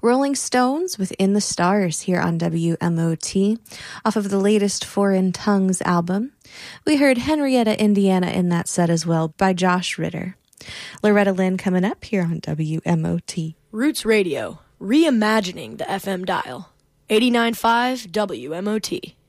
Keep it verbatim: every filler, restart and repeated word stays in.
Rolling Stones with In the Stars here on W M O T, off of the latest Foreign Tongues album. We heard Henrietta, Indiana in that set as well by Josh Ritter. Loretta Lynn coming up here on W M O T. Roots Radio, reimagining the F M dial. eighty-nine point five W M O T.